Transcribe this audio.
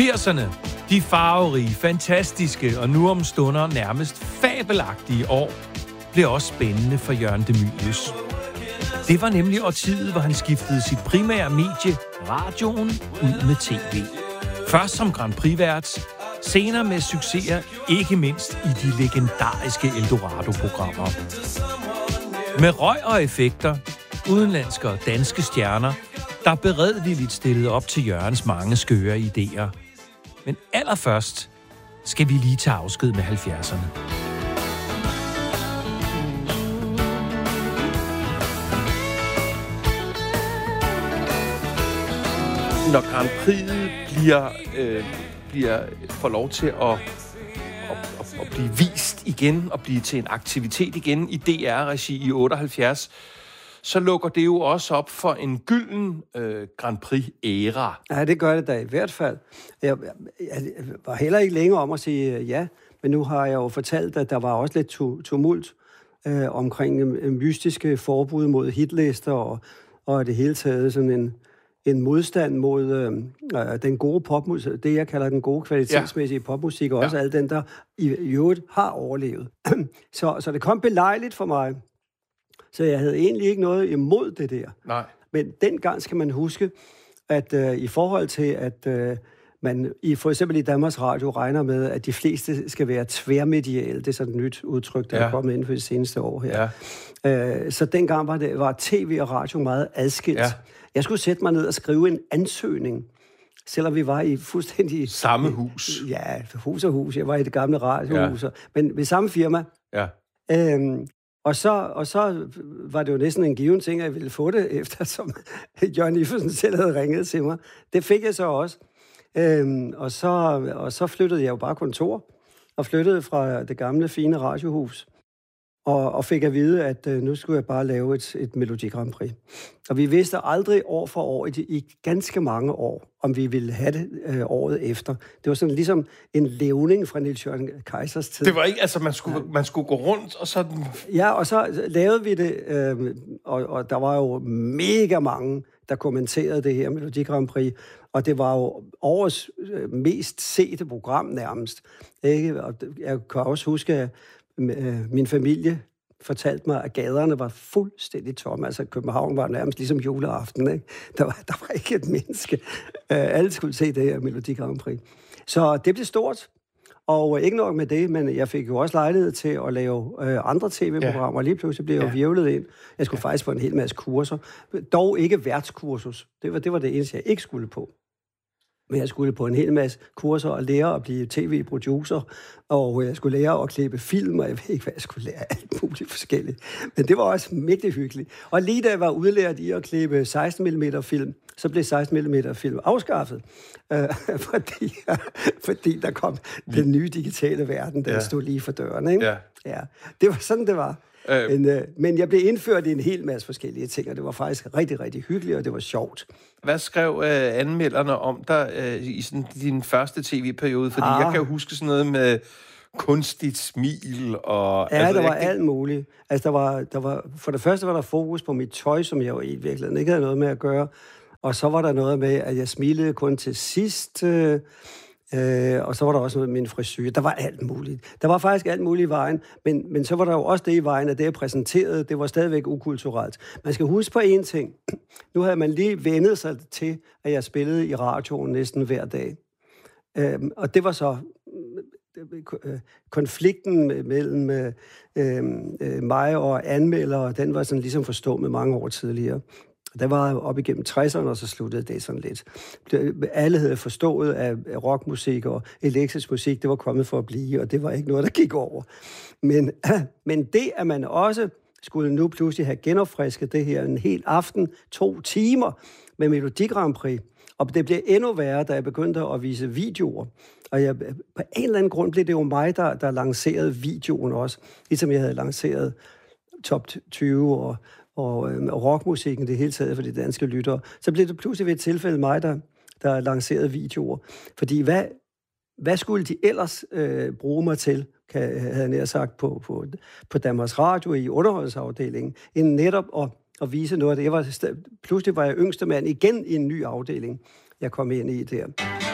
80'erne, de farverige, fantastiske og nu om stunder nærmest fabelagtige år, blev også spændende for Jørgen de Mylius. Det var nemlig årtiet, hvor han skiftede sit primære medie, radioen, ud med tv. Først som Grand Prix-vært, senere med succeser, ikke mindst i de legendariske Eldorado-programmer. Med røg og effekter, udenlandske og danske stjerner, der beredvilligt stillede op til Jørgens mange skøre idéer. Men allerførst skal vi lige tage afsked med 70'erne. Når Grand Prix får lov til at blive vist igen og blive til en aktivitet igen i DR-regi i 78, så lukker det jo også op for en gylden Grand Prix-æra. Ja, det gør det da i hvert fald. Jeg var heller ikke længere om at sige ja, men nu har jeg jo fortalt, at der var også lidt tumult omkring mystiske forbud mod hitlister og det hele taget sådan en modstand mod den gode popmusik, det jeg kalder den gode kvalitetsmæssige popmusik, og også alle den, der i øvrigt har overlevet. Så det kom belejligt for mig. Så jeg havde egentlig ikke noget imod det der. Nej. Men dengang skal man huske, at i forhold til, at man for eksempel i Danmarks Radio regner med, at de fleste skal være tværmediale. Det er sådan et nyt udtryk, der er kommet inden for de seneste år her. Ja. Så dengang var tv og radio meget adskilt. Ja. Jeg skulle sætte mig ned og skrive en ansøgning, selvom vi var i fuldstændig... Samme hus. Ja, hus og hus. Jeg var i det gamle radiohus. Ja. Men ved samme firma. Ja. Og så var det jo næsten en given ting, at jeg ville få det, eftersom Jørgen Iversen selv havde ringet til mig. Det fik jeg så også. Og så flyttede jeg jo bare kontor, og flyttede fra det gamle, fine radiohus, og fik at vide, at nu skulle jeg bare lave et Melodi Grand Prix. Og vi vidste aldrig år for år, i ganske mange år, om vi ville have det året efter. Det var sådan ligesom en levning fra Niels Jørgen Kaisers tid. Det var ikke, altså man skulle gå rundt, og så... Ja, og så lavede vi det, og der var jo mega mange, der kommenterede det her Melodi Grand Prix, og det var jo årets mest sete program nærmest. Ikke? Og jeg kan også huske, at min familie fortalte mig, at gaderne var fuldstændig tomme. Altså, København var nærmest ligesom juleaften, ikke? Der var ikke et menneske. Alle skulle se det her Melodi Grand Prix. Så det blev stort, og ikke nok med det, men jeg fik jo også lejlighed til at lave andre tv-programmer, og lige pludselig blev jeg virvlet ind. Jeg skulle faktisk på en hel masse kurser, dog ikke værtskursus. Det var det eneste, jeg ikke skulle på. Men jeg skulle på en hel masse kurser og lære at blive tv-producer, og jeg skulle lære at klippe film, og jeg ved ikke, hvad jeg skulle lære, alt muligt forskelligt. Men det var også mægtig hyggeligt. Og lige da jeg var udlært i at klippe 16mm film, så blev 16mm film afskaffet, fordi der kom den nye digitale verden, der stod lige for døren. Ikke? Ja. Det var sådan, det var. Men jeg blev indført i en hel masse forskellige ting, og det var faktisk rigtig, rigtig hyggeligt, og det var sjovt. Hvad skrev anmelderne om dig i sådan din første tv-periode? Fordi jeg kan jo huske sådan noget med kunstigt smil og... Ja, altså, der var alt muligt. Altså, der var, for det første var der fokus på mit tøj, som jeg jo i virkeligheden ikke havde noget med at gøre. Og så var der noget med, at jeg smilede kun til sidst... og så var der også noget med min frisyr. Der var alt muligt. Der var faktisk alt muligt i vejen, men så var der jo også det i vejen, at det jeg præsenterede, det var stadigvæk ukulturelt. Man skal huske på én ting. Nu havde man lige vendet sig til, at jeg spillede i radioen næsten hver dag. Og det var så konflikten mellem mig og anmeldere, den var sådan ligesom forstået med mange år tidligere. Der var op igennem 60'erne, og så sluttede det sådan lidt. Alle havde forstået, at rockmusik og elektrisk musik, det var kommet for at blive, og det var ikke noget, der gik over. Men det, at man også skulle nu pludselig have genopfrisket det her en hel aften, 2 timer med Melodi Grand Prix, og det blev endnu værre, da jeg begyndte at vise videoer. Og på en eller anden grund blev det jo mig, der lancerede videoen også, ligesom jeg havde lanceret Top 20 og rockmusikken det hele taget for de danske lyttere, så blev det pludselig ved et tilfælde mig, der lancerede videoer. Fordi hvad skulle de ellers bruge mig til, havde jeg nær sagt, på Danmarks Radio i underholdsafdelingen, end netop at vise noget af det. Pludselig var jeg yngste mand igen i en ny afdeling, jeg kom ind i der.